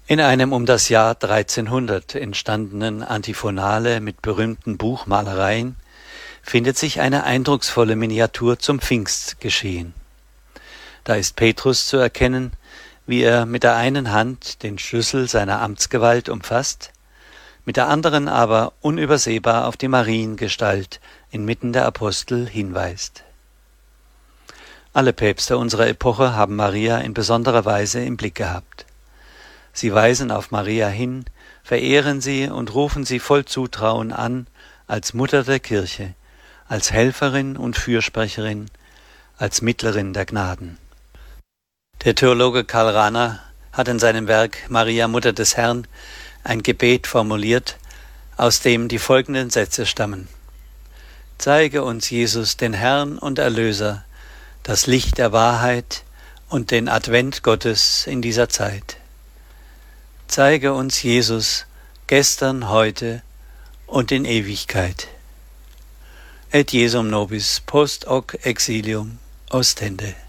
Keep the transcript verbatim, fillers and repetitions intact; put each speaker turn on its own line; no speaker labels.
In einem um das Jahr dreizehnhundert entstandenen Antiphonale mit berühmten Buchmalereien findet sich eine eindrucksvolle Miniatur zum Pfingstgeschehen. Da ist Petrus zu erkennen, wie er mit der einen Hand den Schlüssel seiner Amtsgewalt umfasst, mit der anderen aber unübersehbar auf die Mariengestalt inmitten der Apostel hinweist. Alle Päpste unserer Epoche haben Maria in besonderer Weise im Blick gehabt. Sie weisen auf Maria hin, verehren sie und rufen sie voll Zutrauen an als Mutter der Kirche, als Helferin und Fürsprecherin, als Mittlerin der Gnaden. Der Theologe Karl Rahner hat in seinem Werk Maria, Mutter des Herrn, ein Gebet formuliert, aus dem die folgenden Sätze stammen. Zeige uns, Jesus, den Herrn und Erlöser, das Licht der Wahrheit und den Advent Gottes in dieser Zeit. Zeige uns, Jesus, gestern, heute und in Ewigkeit. Et Jesum nobis post hoc exilium ostende.